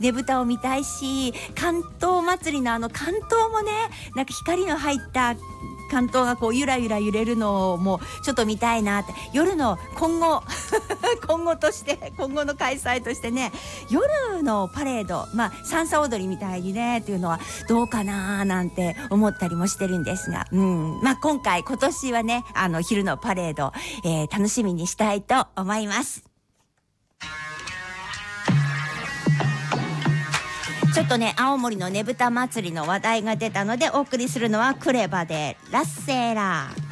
ねぶたを見たいし、関東祭りの関東もね、なんか光の入った関東がこうゆらゆら揺れるのをもうちょっと見たいなって。夜の今後今後の開催としてね、夜のパレード、三叉踊りみたいにねっていうのはどうかななんて思ったりもしてるんですが、今年はね昼のパレード、楽しみにしたいと思います。ちょっとね、青森のねぶた祭りの話題が出たのでお送りするのはクレバでラッセーラー。